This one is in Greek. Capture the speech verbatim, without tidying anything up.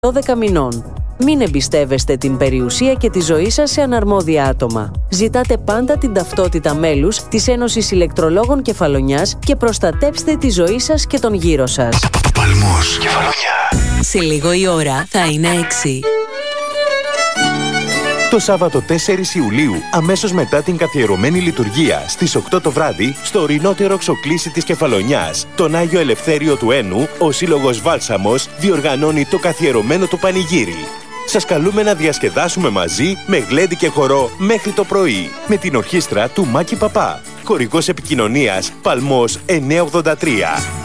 δώδεκα μηνών. Μην εμπιστεύεστε την περιουσία και τη ζωή σας σε αναρμόδια άτομα. Ζητάτε πάντα την ταυτότητα μέλους της Ένωσης Ηλεκτρολόγων Κεφαλονιάς και προστατέψτε τη ζωή σας και τον γύρο σας. Παλμός, Κεφαλονιά. Σε λίγο η ώρα θα είναι έξι. Το Σάββατο τέσσερις Ιουλίου, αμέσως μετά την καθιερωμένη λειτουργία, στις οκτώ το βράδυ, στο ορεινότερο ξοκλήσι της Κεφαλονιάς, τον Άγιο Ελευθέριο του Ένου, ο Σύλλογος Βάλσαμος διοργανώνει το καθιερωμένο του πανηγύρι. Σας καλούμε να διασκεδάσουμε μαζί με γλέντι και χορό μέχρι το πρωί, με την ορχήστρα του Μάκη Παπά. Χορηγός επικοινωνίας Παλμός εννιακόσια ογδόντα τρία.